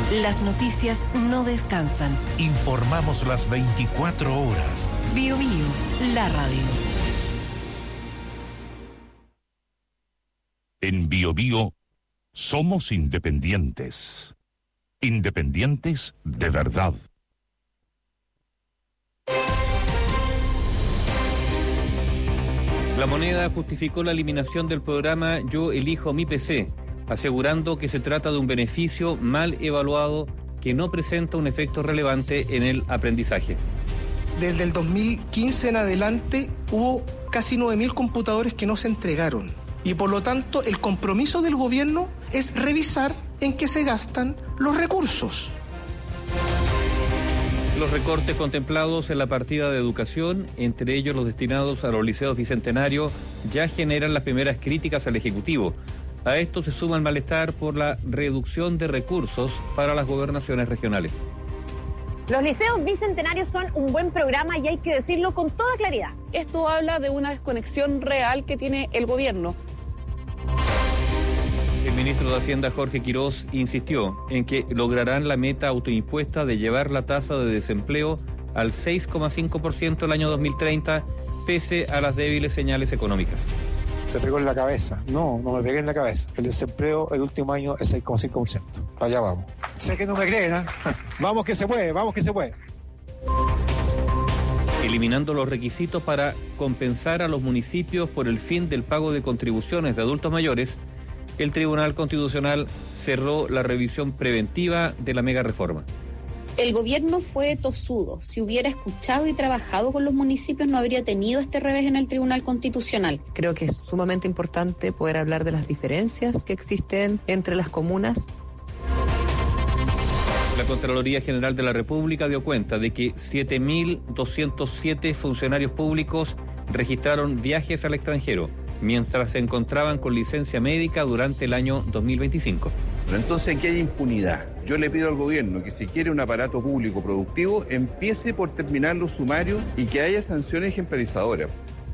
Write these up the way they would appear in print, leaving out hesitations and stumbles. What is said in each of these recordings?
Las noticias no descansan. Informamos las 24 horas. Bio Bio, la radio. En Bio Bio somos independientes. Independientes de verdad. La Moneda justificó la eliminación del programa Yo Elijo Mi PC, asegurando que se trata de un beneficio mal evaluado que no presenta un efecto relevante en el aprendizaje. Desde el 2015 en adelante hubo casi 9.000 computadores que no se entregaron y por lo tanto el compromiso del gobierno es revisar en qué se gastan los recursos. Los recortes contemplados en la partida de educación, entre ellos los destinados a los liceos bicentenarios, ya generan las primeras críticas al Ejecutivo. A esto se suma el malestar por la reducción de recursos para las gobernaciones regionales. Los liceos bicentenarios son un buen programa y hay que decirlo con toda claridad. Esto habla de una desconexión real que tiene el gobierno. El ministro de Hacienda, Jorge Quirós, insistió en que lograrán la meta autoimpuesta de llevar la tasa de desempleo al 6,5% el año 2030, pese a las débiles señales económicas. Se pegó en la cabeza. No me pegué en la cabeza. El desempleo el último año es 6,5%. Para allá vamos. Sé que no me creen, ¿eh? Vamos que se puede. Eliminando los requisitos para compensar a los municipios por el fin del pago de contribuciones de adultos mayores, el Tribunal Constitucional cerró la revisión preventiva de la mega reforma. El gobierno fue tosudo. Si hubiera escuchado y trabajado con los municipios, no habría tenido este revés en el Tribunal Constitucional. Creo que es sumamente importante poder hablar de las diferencias que existen entre las comunas. La Contraloría General de la República dio cuenta de que 7.207 funcionarios públicos registraron viajes al extranjero, mientras se encontraban con licencia médica durante el año 2025. Pero entonces aquí hay impunidad. Yo le pido al gobierno que si quiere un aparato público productivo, empiece por terminar los sumarios y que haya sanciones ejemplarizadoras.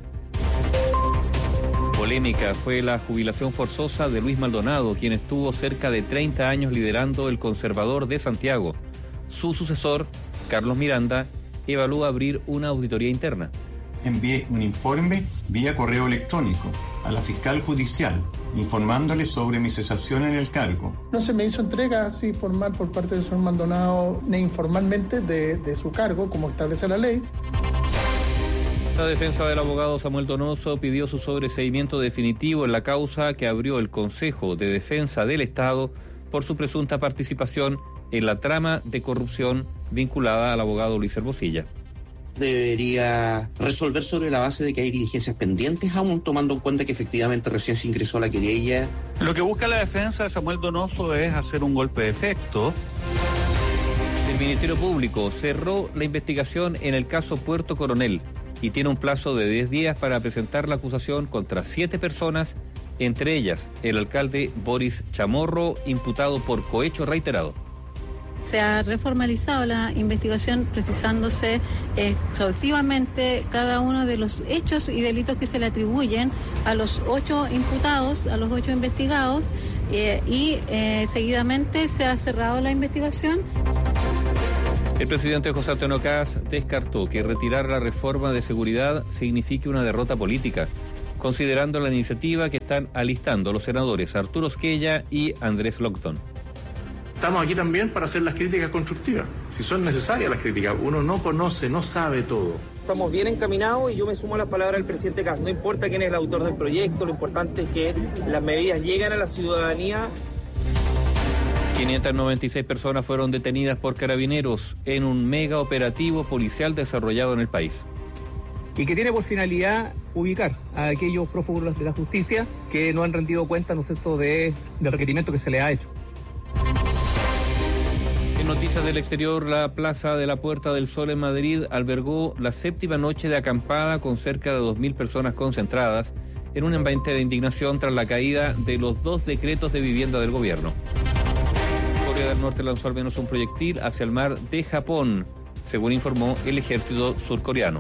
Polémica fue la jubilación forzosa de Luis Maldonado, quien estuvo cerca de 30 años liderando el Conservador de Santiago. Su sucesor, Carlos Miranda, evalúa abrir una auditoría interna. Envié un informe vía correo electrónico a la fiscal judicial informándole sobre mi cesación en el cargo. No se me hizo entrega así formal por parte del señor Maldonado, ni informalmente de su cargo, como establece la ley. La defensa del abogado Samuel Donoso pidió su sobreseimiento definitivo en la causa que abrió el Consejo de Defensa del Estado por su presunta participación en la trama de corrupción vinculada al abogado Luis Hermosilla. Debería resolver sobre la base de que hay diligencias pendientes, aún tomando en cuenta que efectivamente recién se ingresó la querella. Lo que busca la defensa de Samuel Donoso es hacer un golpe de efecto. El Ministerio Público cerró la investigación en el caso Puerto Coronel y tiene un plazo de 10 días para presentar la acusación contra 7 personas, entre ellas el alcalde Boris Chamorro, imputado por cohecho reiterado. Se ha reformalizado la investigación precisándose exhaustivamente cada uno de los hechos y delitos que se le atribuyen a los 8 imputados, a los 8 investigados y seguidamente se ha cerrado la investigación. El presidente José Antonio Kast descartó que retirar la reforma de seguridad signifique una derrota política, considerando la iniciativa que están alistando los senadores Arturo Esquella y Andrés Locton. Estamos aquí también para hacer las críticas constructivas, si son necesarias las críticas. Uno no conoce, no sabe todo. Estamos bien encaminados y yo me sumo a las palabras del presidente Kast. No importa quién es el autor del proyecto, lo importante es que las medidas lleguen a la ciudadanía. 596 personas fueron detenidas por carabineros en un mega operativo policial desarrollado en el país. Y que tiene por finalidad ubicar a aquellos prófugos de la justicia que no han rendido cuenta, ¿no es cierto?, del requerimiento que se les ha hecho. En noticias del exterior, la Plaza de la Puerta del Sol en Madrid albergó la 7ª noche de acampada con cerca de 2.000 personas concentradas en un ambiente de indignación tras la caída de los 2 decretos de vivienda del gobierno. Corea del Norte lanzó al menos un proyectil hacia el mar de Japón, según informó el ejército surcoreano.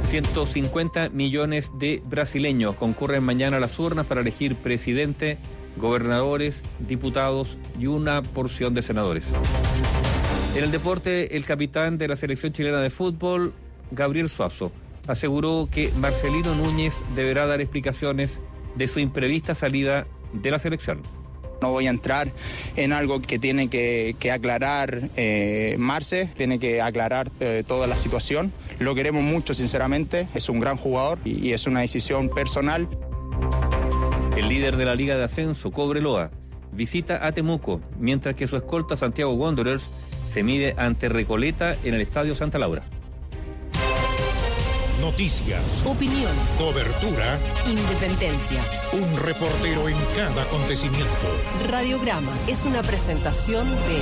150 millones de brasileños concurren mañana a las urnas para elegir presidente gobernadores, diputados y una porción de senadores. En el deporte, el capitán de la selección chilena de fútbol, Gabriel Suazo, aseguró que Marcelino Núñez deberá dar explicaciones de su imprevista salida de la selección. No voy a entrar en algo que tiene que aclarar Marce, tiene que aclarar toda la situación. Lo queremos mucho, sinceramente, es un gran jugador y es una decisión personal. El líder de la Liga de Ascenso, Cobreloa, visita a Temuco, mientras que su escolta Santiago Wanderers se mide ante Recoleta en el Estadio Santa Laura. Noticias, opinión, cobertura, independencia. Un reportero en cada acontecimiento. Radiograma es una presentación de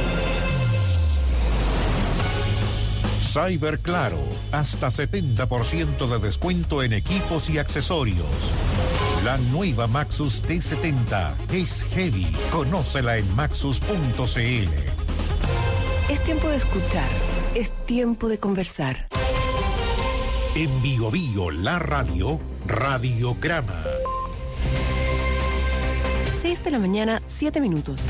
Cyberclaro, hasta 70% de descuento en equipos y accesorios. La nueva Maxus T70 es heavy. Conócela en maxus.cl. Es tiempo de escuchar, es tiempo de conversar. En Bio Bio, la radio, Radiograma. 6 de la mañana, 7 minutos.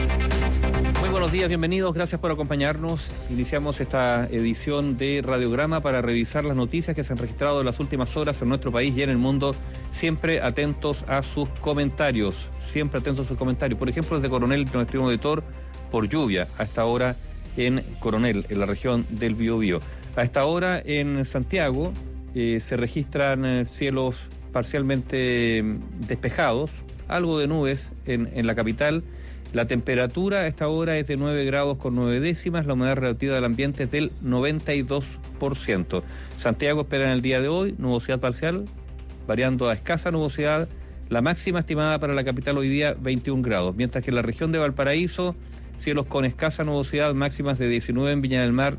Muy buenos días, bienvenidos, gracias por acompañarnos. Iniciamos esta edición de Radiograma para revisar las noticias que se han registrado en las últimas horas en nuestro país y en el mundo. Siempre atentos a sus comentarios, Por ejemplo, desde Coronel nos escribe un auditor por lluvia a esta hora en Coronel, en la región del Biobío. A esta hora en Santiago se registran cielos parcialmente despejados, algo de nubes en la capital. La temperatura a esta hora es de 9 grados con 9 décimas, la humedad relativa del ambiente es del 92%. Santiago espera en el día de hoy nubosidad parcial, variando a escasa nubosidad. La máxima estimada para la capital hoy día 21 grados, mientras que en la región de Valparaíso, cielos con escasa nubosidad, máximas de 19 en Viña del Mar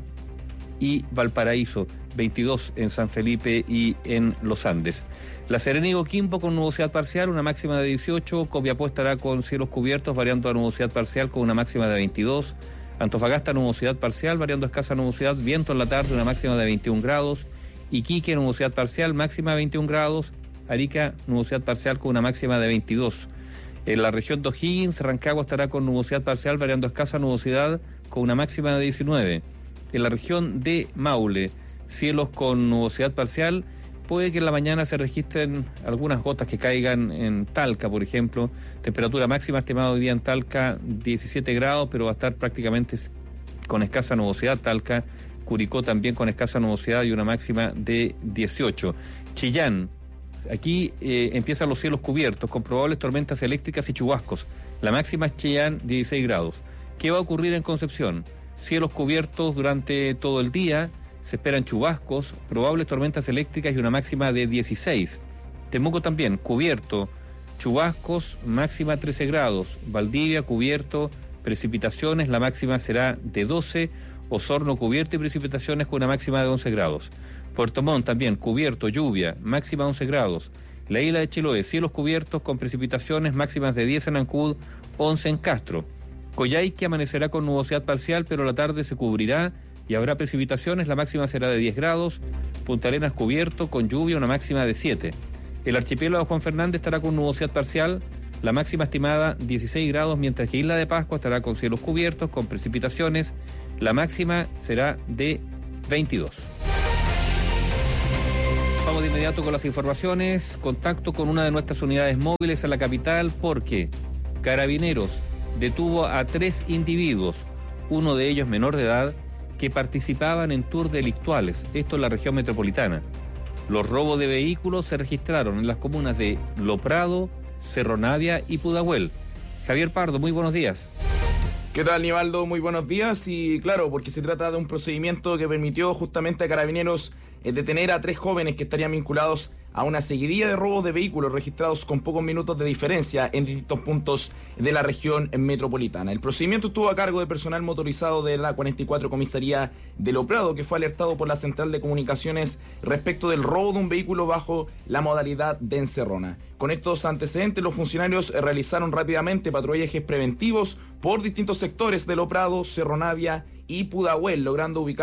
y Valparaíso, 22 en San Felipe y en Los Andes. La Serena y Coquimbo con nubosidad parcial, una máxima de 18. Copiapó estará con cielos cubiertos, variando a nubosidad parcial con una máxima de 22. Antofagasta, nubosidad parcial, variando a escasa nubosidad, viento en la tarde, una máxima de 21 grados. Iquique, nubosidad parcial, máxima de 21 grados. Arica, nubosidad parcial con una máxima de 22. En la región de O'Higgins, Rancagua estará con nubosidad parcial, variando a escasa nubosidad con una máxima de 19. En la región de Maule, cielos con nubosidad parcial, puede que en la mañana se registren algunas gotas que caigan en Talca, por ejemplo. Temperatura máxima estimada hoy día en Talca 17 grados, pero va a estar prácticamente con escasa nubosidad. Talca, Curicó también con escasa nubosidad y una máxima de 18. Chillán, aquí empiezan los cielos cubiertos con probables tormentas eléctricas y chubascos. La máxima es Chillán, 16 grados. ¿Qué va a ocurrir en Concepción? Cielos cubiertos durante todo el día, se esperan chubascos, probables tormentas eléctricas y una máxima de 16. Temuco también, cubierto, chubascos, máxima 13 grados. Valdivia, cubierto, precipitaciones, la máxima será de 12. Osorno, cubierto y precipitaciones con una máxima de 11 grados. Puerto Montt también, cubierto, lluvia, máxima 11 grados. La isla de Chiloé, cielos cubiertos con precipitaciones, máximas de 10 en Ancud, 11 en Castro. Coyhaique amanecerá con nubosidad parcial, pero la tarde se cubrirá y habrá precipitaciones, la máxima será de 10 grados. Punta Arenas cubierto, con lluvia, una máxima de 7. El archipiélago Juan Fernández estará con nubosidad parcial, la máxima estimada 16 grados, mientras que Isla de Pascua estará con cielos cubiertos, con precipitaciones, la máxima será de 22. Vamos de inmediato con las informaciones. Contacto con una de nuestras unidades móviles en la capital porque Carabineros detuvo a 3 individuos, uno de ellos menor de edad, que participaban en tours delictuales, esto en la región metropolitana. Los robos de vehículos se registraron en las comunas de Loprado, Cerro Navia y Pudahuel. Javier Pardo, muy buenos días. ¿Qué tal, Nivaldo? Muy buenos días. Y claro, porque se trata de un procedimiento que permitió justamente a Carabineros detener a 3 jóvenes que estarían vinculados a una seguidilla de robos de vehículos registrados con pocos minutos de diferencia en distintos puntos de la región metropolitana. El procedimiento estuvo a cargo de personal motorizado de la 44 Comisaría de Loprado, que fue alertado por la Central de Comunicaciones respecto del robo de un vehículo bajo la modalidad de encerrona. Con estos antecedentes, los funcionarios realizaron rápidamente patrullajes preventivos por distintos sectores de Loprado, Cerro Navia y Pudahuel, logrando ubicar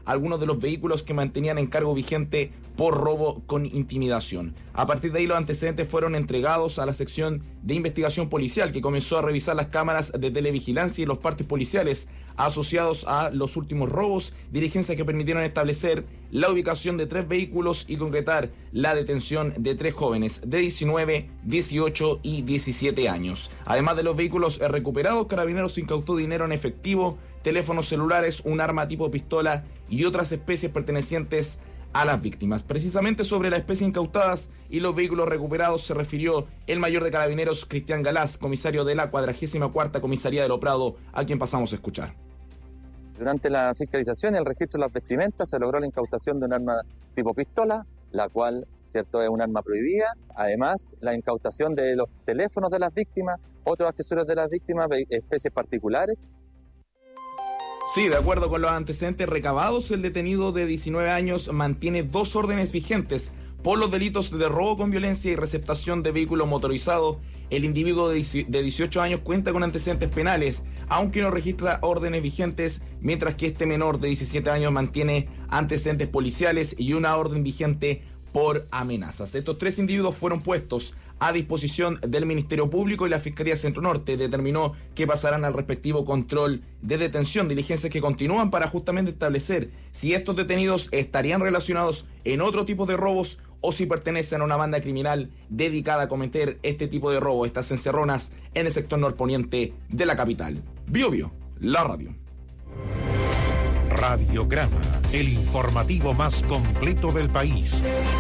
algunos de los vehículos que mantenían en cargo vigente por robo con intimidación. A partir de ahí, los antecedentes fueron entregados a la sección de investigación policial, que comenzó a revisar las cámaras de televigilancia y los partes policiales asociados a los últimos robos, diligencias que permitieron establecer la ubicación de 3 vehículos y concretar la detención de 3 jóvenes de 19, 18 y 17 años. Además de los vehículos recuperados, Carabineros incautó dinero en efectivo, teléfonos celulares, un arma tipo pistola y otras especies pertenecientes a las víctimas. Precisamente sobre las especies incautadas y los vehículos recuperados se refirió el mayor de Carabineros, Cristian Galás, comisario de la 44ª Comisaría de Lo Prado, a quien pasamos a escuchar. Durante la fiscalización y el registro de las vestimentas se logró la incautación de un arma tipo pistola, la cual, cierto, es un arma prohibida. Además, la incautación de los teléfonos de las víctimas, otros accesorios de las víctimas, especies particulares. Sí, de acuerdo con los antecedentes recabados, el detenido de 19 años mantiene 2 órdenes vigentes por los delitos de robo con violencia y receptación de vehículo motorizado. El individuo de 18 años cuenta con antecedentes penales, aunque no registra órdenes vigentes, mientras que este menor de 17 años mantiene antecedentes policiales y una orden vigente por amenazas. Estos 3 individuos fueron puestos a disposición del Ministerio Público, y la Fiscalía Centro Norte determinó que pasarán al respectivo control de detención, diligencias que continúan para justamente establecer si estos detenidos estarían relacionados en otro tipo de robos o si pertenecen a una banda criminal dedicada a cometer este tipo de robo, estas encerronas en el sector norponiente de la capital. Bio Bio, la radio. Radiograma, el informativo más completo del país.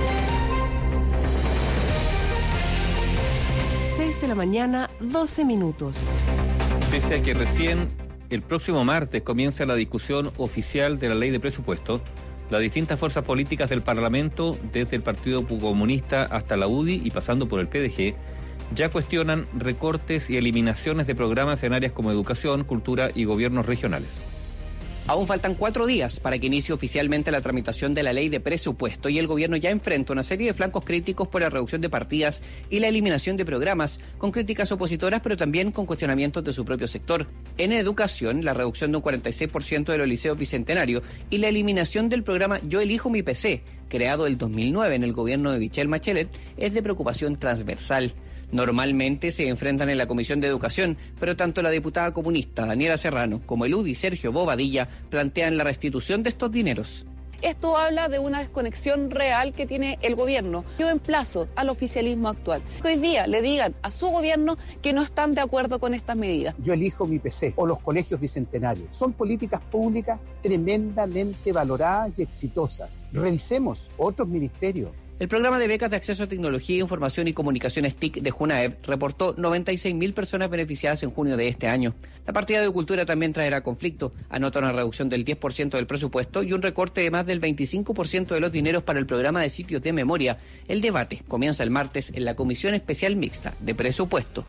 6 de la mañana, 12 minutos. Pese a que recién el próximo martes comienza la discusión oficial de la ley de presupuesto, las distintas fuerzas políticas del Parlamento, desde el Partido Comunista hasta la UDI y pasando por el PDG, ya cuestionan recortes y eliminaciones de programas en áreas como educación, cultura y gobiernos regionales. Aún faltan 4 días para que inicie oficialmente la tramitación de la ley de presupuesto, y el gobierno ya enfrenta una serie de flancos críticos por la reducción de partidas y la eliminación de programas, con críticas opositoras pero también con cuestionamientos de su propio sector. En educación, la reducción de un 46% de los liceos bicentenarios y la eliminación del programa Yo Elijo Mi PC, creado el 2009 en el gobierno de Michelle Bachelet, es de preocupación transversal. Normalmente se enfrentan en la Comisión de Educación, pero tanto la diputada comunista Daniela Serrano como el UDI Sergio Bobadilla plantean la restitución de estos dineros. Esto habla de una desconexión real que tiene el gobierno. Yo emplazo al oficialismo actual que hoy día le digan a su gobierno que no están de acuerdo con estas medidas. Yo Elijo Mi PC o los colegios bicentenarios son políticas públicas tremendamente valoradas y exitosas. Revisemos otros ministerios. El programa de becas de acceso a tecnología, información y comunicaciones TIC de Junaev reportó 96.000 personas beneficiadas en junio de este año. La partida de cultura también traerá conflicto. Anota una reducción del 10% del presupuesto y un recorte de más del 25% de los dineros para el programa de sitios de memoria. El debate comienza el martes en la Comisión Especial Mixta de Presupuesto.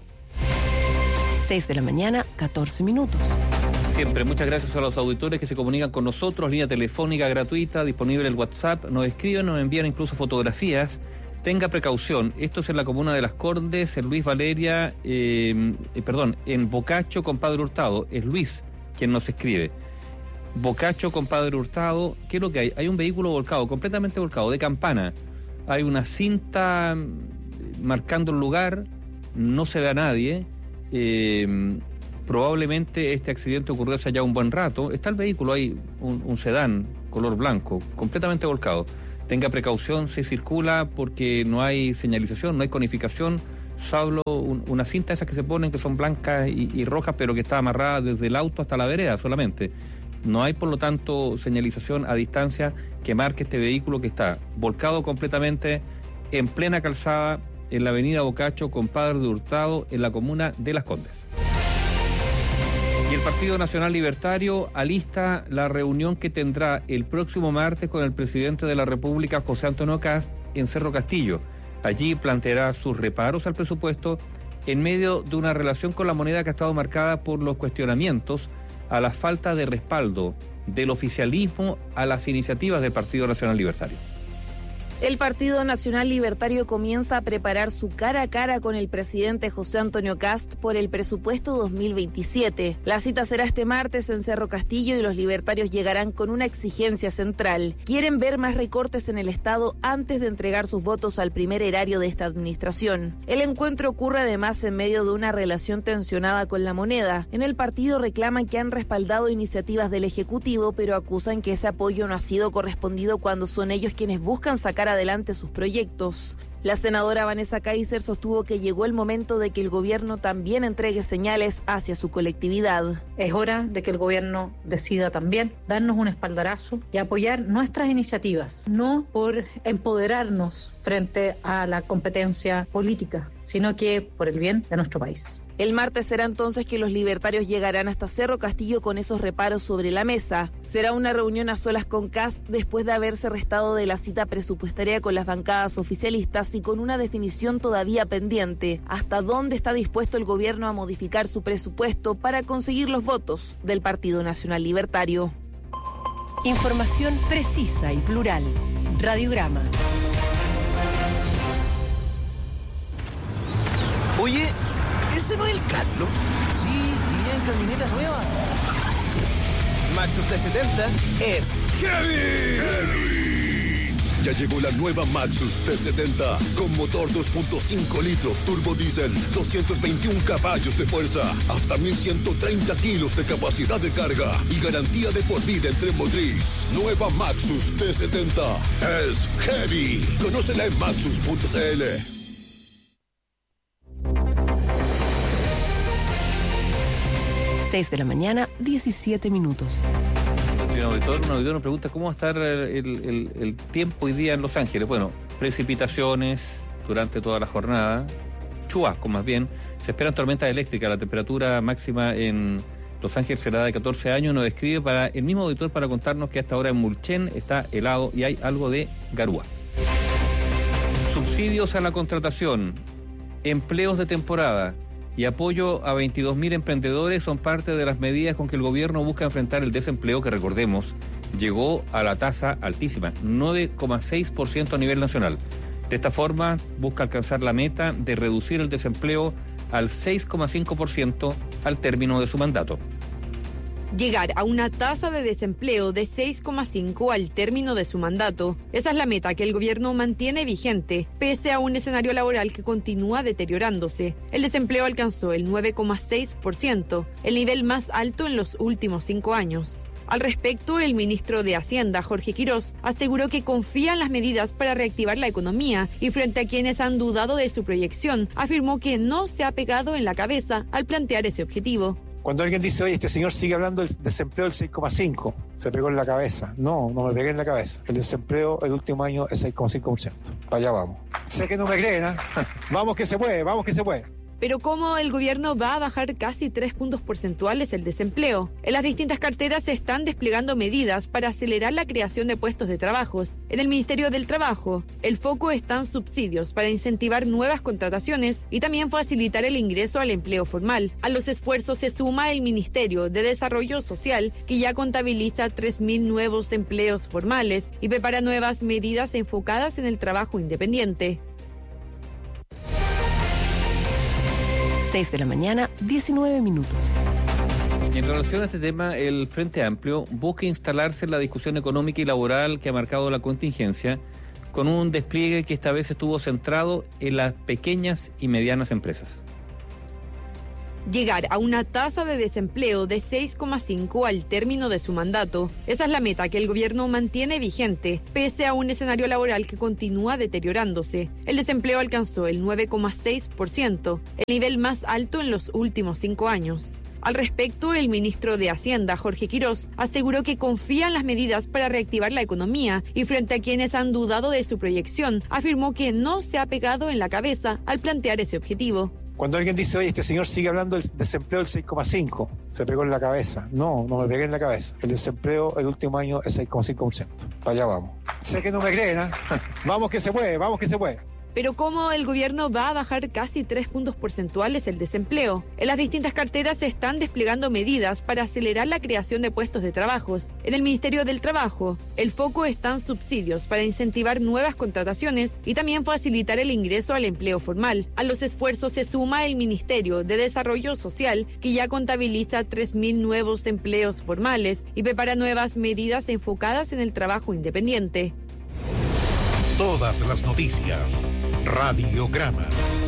6 de la mañana, 14 minutos. Siempre, muchas gracias a los auditores que se comunican con nosotros, línea telefónica gratuita, disponible el WhatsApp, nos escriben, nos envían incluso fotografías. Tenga precaución, esto es en la comuna de Las Condes, en Luis Valeria, en Bocacho, compadre Hurtado, es Luis quien nos escribe. Bocacho, compadre Hurtado, ¿qué es lo que hay? Hay un vehículo volcado, completamente volcado, de campana. Hay una cinta marcando el lugar, no se ve a nadie. Probablemente este accidente ocurrió hace ya un buen rato. Está el vehículo ahí, un sedán color blanco, completamente volcado. Tenga precaución, se circula porque no hay señalización, no hay conificación, salvo una cinta esas que se ponen que son blancas y rojas, pero que está amarrada desde el auto hasta la vereda solamente. No hay, por lo tanto, señalización a distancia que marque este vehículo que está volcado completamente en plena calzada en la avenida Bocacho, compadre de Hurtado, en la comuna de Las Condes. Y el Partido Nacional Libertario alista la reunión que tendrá el próximo martes con el presidente de la República, José Antonio Kast, en Cerro Castillo. Allí planteará sus reparos al presupuesto en medio de una relación con la moneda que ha estado marcada por los cuestionamientos a la falta de respaldo del oficialismo a las iniciativas del Partido Nacional Libertario. El Partido Nacional Libertario comienza a preparar su cara a cara con el presidente José Antonio Kast por el presupuesto 2027. La cita será este martes en Cerro Castillo y los libertarios llegarán con una exigencia central. Quieren ver más recortes en el Estado antes de entregar sus votos al primer erario de esta administración. El encuentro ocurre además en medio de una relación tensionada con la moneda. En el partido reclaman que han respaldado iniciativas del Ejecutivo, pero acusan que ese apoyo no ha sido correspondido cuando son ellos quienes buscan sacar adelante sus proyectos. La senadora Vanessa Kaiser sostuvo que llegó el momento de que el gobierno también entregue señales hacia su colectividad. Es hora de que el gobierno decida también darnos un espaldarazo y apoyar nuestras iniciativas, no por empoderarnos frente a la competencia política, sino que por el bien de nuestro país. El martes será entonces que los libertarios llegarán hasta Cerro Castillo con esos reparos sobre la mesa. Será una reunión a solas con Kast después de haberse restado de la cita presupuestaria con las bancadas oficialistas y con una definición todavía pendiente. ¿Hasta dónde está dispuesto el gobierno a modificar su presupuesto para conseguir los votos del Partido Nacional Libertario? Información precisa y plural. Radiograma. Oye, ¿ese no es el Carlos? Sí, iría en camioneta nueva. Maxus T70 es ¡Heavy! Ya llegó la nueva Maxus T70 con motor 2.5 litros turbo diésel, 221 caballos de fuerza, hasta 1130 kilos de capacidad de carga y garantía de por vida en tren motriz. Nueva Maxus T70 es Heavy. Conócela en maxus.cl. 6 de la mañana, 17 minutos. Un auditor nos pregunta cómo va a estar el tiempo hoy día en Los Ángeles. Bueno, precipitaciones durante toda la jornada, chubasco más bien. Se esperan tormentas eléctricas. La temperatura máxima en Los Ángeles será de 14 años. Nos describe para el mismo auditor para contarnos que hasta ahora en Mulchen está helado y hay algo de garúa. Subsidios a la contratación, empleos de temporada y apoyo a 22.000 emprendedores son parte de las medidas con que el gobierno busca enfrentar el desempleo que, recordemos, llegó a la tasa altísima, 9,6% a nivel nacional. De esta forma, busca alcanzar la meta de reducir el desempleo al 6,5% al término de su mandato. Llegar a una tasa de desempleo de 6,5 al término de su mandato. Esa es la meta que el gobierno mantiene vigente, pese a un escenario laboral que continúa deteriorándose. El desempleo alcanzó el 9,6%, el nivel más alto en los últimos 5 años. Al respecto, el ministro de Hacienda, Jorge Quirós, aseguró que confía en las medidas para reactivar la economía y frente a quienes han dudado de su proyección, afirmó que no se ha pegado en la cabeza al plantear ese objetivo. Cuando alguien dice, oye, este señor sigue hablando del desempleo del 6,5, se pegó en la cabeza. No me pegué en la cabeza. El desempleo el último año es 6,5%. Para allá vamos. Sé que no me creen, ¿eh? Vamos que se puede, vamos que se puede. Pero ¿cómo el gobierno va a bajar casi 3 puntos porcentuales el desempleo? En las distintas carteras se están desplegando medidas para acelerar la creación de puestos de trabajos. En el Ministerio del Trabajo, el foco está en subsidios para incentivar nuevas contrataciones y también facilitar el ingreso al empleo formal. A los esfuerzos se suma el Ministerio de Desarrollo Social, que ya contabiliza 3.000 nuevos empleos formales y prepara nuevas medidas enfocadas en el trabajo independiente. 6 de la mañana, 19 minutos. Y en relación a este tema, el Frente Amplio busca instalarse en la discusión económica y laboral que ha marcado la contingencia, con un despliegue que esta vez estuvo centrado en las pequeñas y medianas empresas. Llegar a una tasa de desempleo de 6,5 al término de su mandato. Esa es la meta que el gobierno mantiene vigente, pese a un escenario laboral que continúa deteriorándose. El desempleo alcanzó el 9,6%, el nivel más alto en los últimos 5 años. Al respecto, el ministro de Hacienda, Jorge Quirós, aseguró que confía en las medidas para reactivar la economía y frente a quienes han dudado de su proyección, afirmó que no se ha pegado en la cabeza al plantear ese objetivo. Cuando alguien dice, oye, este señor sigue hablando del desempleo del 6,5, se pegó en la cabeza. No me pegué en la cabeza. El desempleo el último año es 6,5%. Para allá vamos. Sé que no me creen, ¿eh? Vamos que se puede, vamos que se puede. Pero ¿cómo el gobierno va a bajar casi 3 puntos porcentuales el desempleo? En las distintas carteras se están desplegando medidas para acelerar la creación de puestos de trabajo. En el Ministerio del Trabajo, el foco está en subsidios para incentivar nuevas contrataciones y también facilitar el ingreso al empleo formal. A los esfuerzos se suma el Ministerio de Desarrollo Social, que ya contabiliza 3.000 nuevos empleos formales y prepara nuevas medidas enfocadas en el trabajo independiente. Todas las noticias. Radiograma.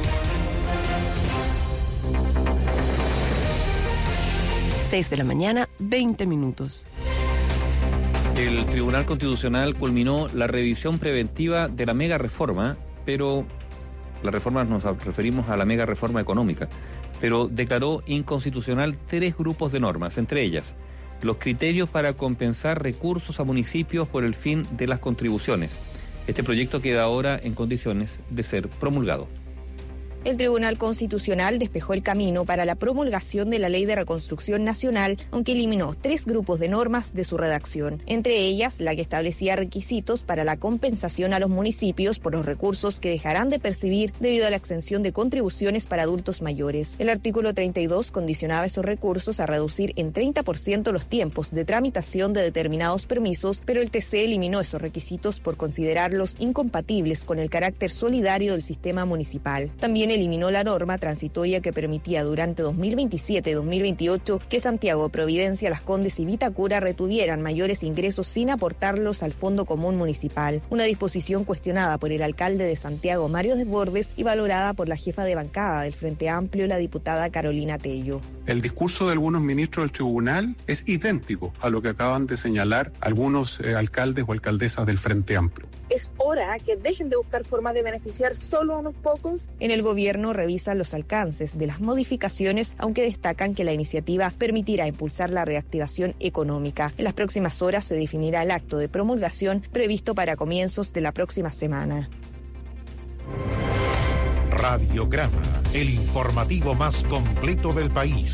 Seis de la mañana, 20 minutos. El Tribunal Constitucional culminó la revisión preventiva de la mega reforma, pero la reforma nos referimos a la mega reforma económica, pero declaró inconstitucional 3 grupos de normas, entre ellas los criterios para compensar recursos a municipios por el fin de las contribuciones. Este proyecto queda ahora en condiciones de ser promulgado. El Tribunal Constitucional despejó el camino para la promulgación de la Ley de Reconstrucción Nacional, aunque eliminó 3 grupos de normas de su redacción, entre ellas la que establecía requisitos para la compensación a los municipios por los recursos que dejarán de percibir debido a la exención de contribuciones para adultos mayores. El artículo 32 condicionaba esos recursos a reducir en 30% los tiempos de tramitación de determinados permisos, pero el TC eliminó esos requisitos por considerarlos incompatibles con el carácter solidario del sistema municipal. También eliminó la norma transitoria que permitía durante 2027 y 2028 que Santiago, Providencia, Las Condes y Vitacura retuvieran mayores ingresos sin aportarlos al Fondo Común Municipal. Una disposición cuestionada por el alcalde de Santiago, Mario Desbordes, y valorada por la jefa de bancada del Frente Amplio, la diputada Carolina Tello. El discurso de algunos ministros del tribunal es idéntico a lo que acaban de señalar algunos alcaldes o alcaldesas del Frente Amplio. Es hora que dejen de buscar formas de beneficiar solo a unos pocos. En el gobierno revisan los alcances de las modificaciones, aunque destacan que la iniciativa permitirá impulsar la reactivación económica. En las próximas horas se definirá el acto de promulgación previsto para comienzos de la próxima semana. Radiograma, el informativo más completo del país.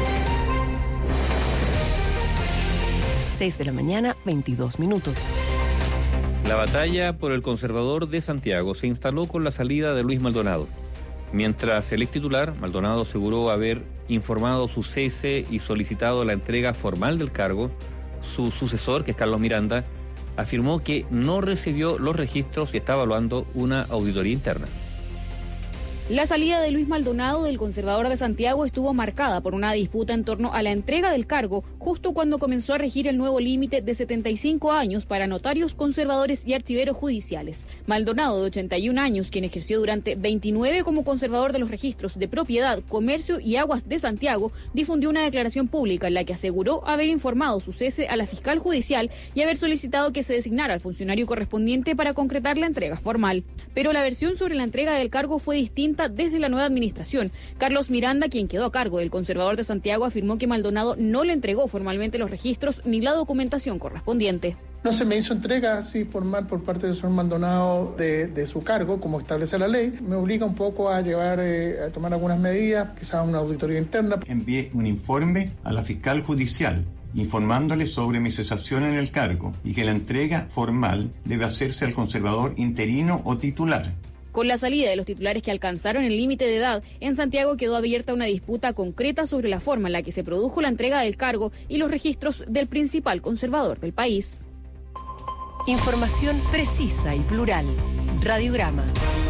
6 de la mañana, 22 minutos. La batalla por el conservador de Santiago se instaló con la salida de Luis Maldonado. Mientras el ex titular, Maldonado, aseguró haber informado su cese y solicitado la entrega formal del cargo, su sucesor, que es Carlos Miranda, afirmó que no recibió los registros y está evaluando una auditoría interna. La salida de Luis Maldonado del Conservador de Santiago estuvo marcada por una disputa en torno a la entrega del cargo, justo cuando comenzó a regir el nuevo límite de 75 años para notarios, conservadores y archiveros judiciales. Maldonado, de 81 años, quien ejerció durante 29 como conservador de los registros de propiedad, comercio y aguas de Santiago, difundió una declaración pública en la que aseguró haber informado su cese a la fiscal judicial y haber solicitado que se designara al funcionario correspondiente para concretar la entrega formal. Pero la versión sobre la entrega del cargo fue distinta desde la nueva administración. Carlos Miranda, quien quedó a cargo del Conservador de Santiago, afirmó que Maldonado no le entregó formalmente los registros ni la documentación correspondiente. No se me hizo entrega así formal por parte del señor Maldonado de su cargo, como establece la ley. Me obliga un poco a a tomar algunas medidas, quizás una auditoría interna. Envié un informe a la fiscal judicial informándole sobre mi cesación en el cargo y que la entrega formal debe hacerse al conservador interino o titular. Con la salida de los titulares que alcanzaron el límite de edad, en Santiago quedó abierta una disputa concreta sobre la forma en la que se produjo la entrega del cargo y los registros del principal conservador del país. Información precisa y plural. Radiograma.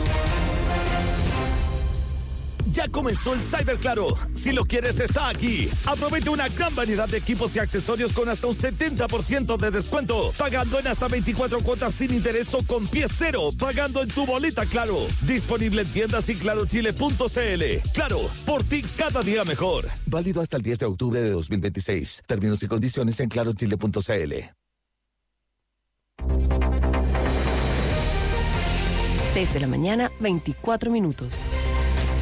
Ya comenzó el Cyber Claro. Si lo quieres, está aquí. Aprovecha una gran variedad de equipos y accesorios con hasta un 70% de descuento. Pagando en hasta 24 cuotas sin interés o con pie cero. Pagando en tu boleta Claro. Disponible en tiendas y clarochile.cl. Claro, por ti cada día mejor. Válido hasta el 10 de octubre de 2026. Términos y condiciones en clarochile.cl. 6 de la mañana, 24 minutos.